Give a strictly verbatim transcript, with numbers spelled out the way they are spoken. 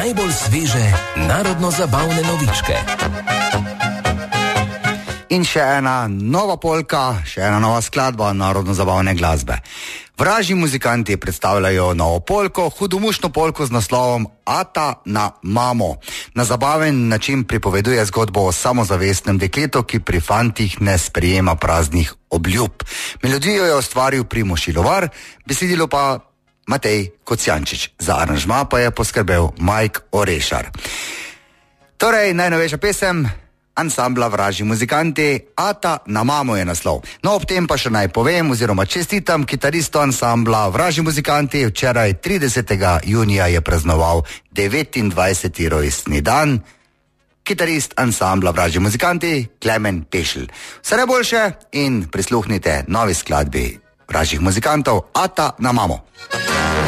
najbolj sveže narodno-zabavne novičke. In še ena nova polka, še ena nova skladba narodno-zabavne glasbe. Vražji muzikanti predstavljajo novo polko, hudomušno polko z naslovom Ata na mamo. Na zabaven način pripoveduje zgodbo o samozavestnem dekletu, ki pri fantih ne sprejema praznih obljub. Melodijo je ustvaril Primož Ilovar, besedilo pa Matej Kocijančič. Za aranžma pa je poskrbel Mike Orešar. Torej, najnovejša pesem ansambla Vražji muzikanti, Ata na mamo je naslov. No, ob tem pa še naj povem oziroma čestitam kitaristu ansambla Vražji muzikanti. Včeraj tridesetega junija je praznoval devetindvajseti rojstni dan kitarist ansambla Vražji muzikanti Klemen Pešl. Vse najboljše in prisluhnite novi skladbi Vražjih muzikantov Ata na mamo.